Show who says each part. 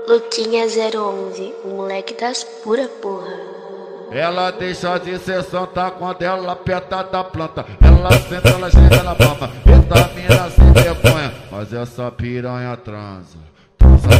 Speaker 1: Luquinha 011, o moleque das pura porra.
Speaker 2: Ela deixa de ser santa quando ela aperta da planta. Ela senta, ela chega na palma. Eita mina sem vergonha, mas essa piranha transa